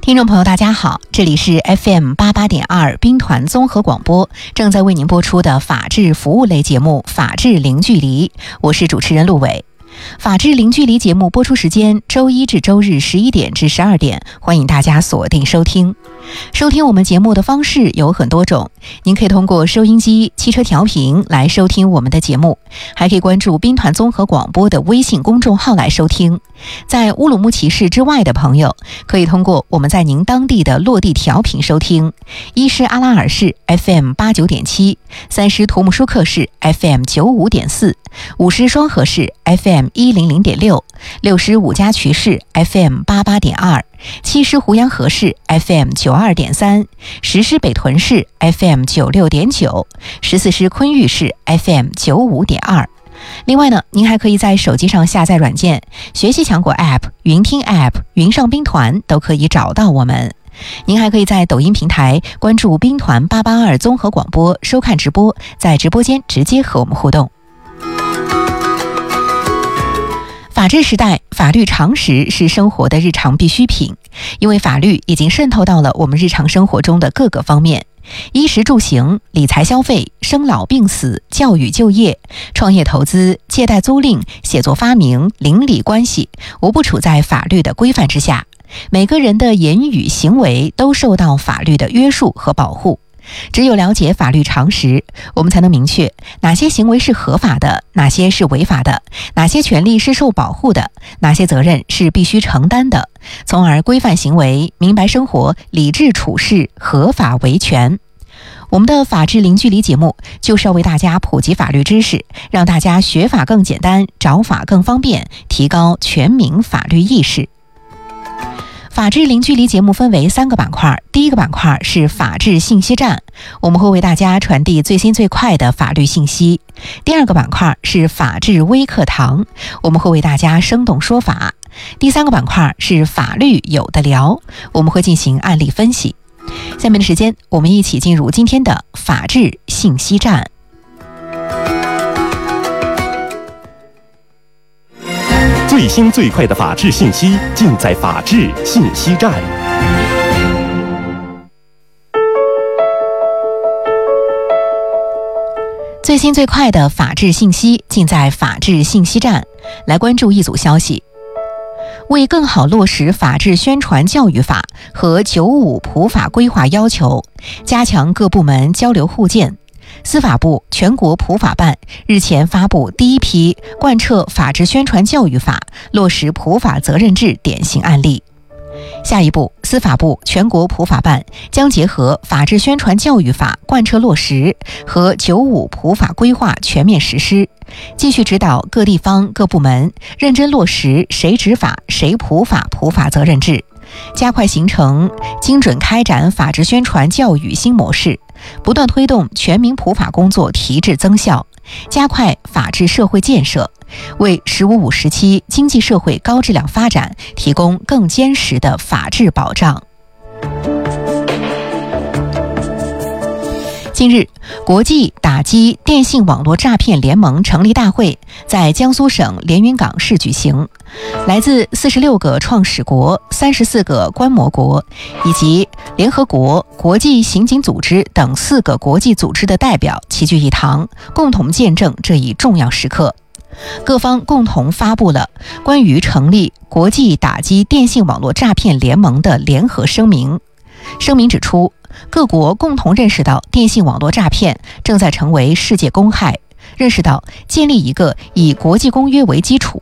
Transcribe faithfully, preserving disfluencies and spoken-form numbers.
听众朋友大家好，这里是 F M 八八点二兵团综合广播，正在为您播出的法治服务类节目法治零距离，我是主持人陆伟。法治零距离节目播出时间周一至周日十一点至十二点，欢迎大家锁定收听。收听我们节目的方式有很多种，您可以通过收音机、汽车调频来收听我们的节目，还可以关注兵团综合广播的微信公众号来收听。在乌鲁木齐市之外的朋友，可以通过我们在您当地的落地调频收听。一是阿拉尔市 F M 八九点七，三是图姆舒克市 F M 九五点四，五是双河市 F M 一零零点六，六是五家渠市 F M 八八点二，七是胡杨河市 F M 九二点三，十是北屯市 F M 九六点九，十四是昆玉市 F M 九五点二。另外呢，您还可以在手机上下载软件，学习强国 App、云听 App、云上兵团都可以找到我们。您还可以在抖音平台关注兵团八八二综合广播，收看直播，在直播间直接和我们互动。法治时代，法律常识是生活的日常必需品，因为法律已经渗透到了我们日常生活中的各个方面。衣食住行、理财消费、生老病死、教育就业、创业投资、借贷租赁、写作发明、邻里关系，无不处在法律的规范之下。每个人的言语行为都受到法律的约束和保护。只有了解法律常识，我们才能明确哪些行为是合法的，哪些是违法的，哪些权利是受保护的，哪些责任是必须承担的，从而规范行为，明白生活，理智处事，合法维权。我们的法治零距离节目就是要为大家普及法律知识，让大家学法更简单，找法更方便，提高全民法律意识。法治零距离节目分为三个板块，第一个板块是法治信息站，我们会为大家传递最新最快的法律信息。第二个板块是法治微课堂，我们会为大家生动说法。第三个板块是法律有的聊，我们会进行案例分析。下面的时间，我们一起进入今天的法治信息站。 最新最快的法治信息尽在法治信息站。 最新最快的法治信息尽在法治信息站。来关注一组消息。为更好落实法治宣传教育法和九五普法规划要求，加强各部门交流互鉴，司法部全国普法办日前发布第一批贯彻法治宣传教育法落实普法责任制典型案例。下一步，司法部全国普法办将结合法治宣传教育法贯彻落实和九五普法规划全面实施，继续指导各地方各部门认真落实谁执法谁普法普法责任制，加快形成精准开展法治宣传教育新模式，不断推动全民普法工作提质增效，加快法治社会建设，为“十五五”时期经济社会高质量发展提供更坚实的法治保障。近日，国际打击电信网络诈骗联盟成立大会在江苏省连云港市举行，来自四十六个创始国、三十四个观摩国以及联合国、国际刑警组织等四个国际组织的代表齐聚一堂，共同见证这一重要时刻。各方共同发布了关于成立国际打击电信网络诈骗联盟的联合声明。声明指出，各国共同认识到电信网络诈骗正在成为世界公害，认识到建立一个以国际公约为基础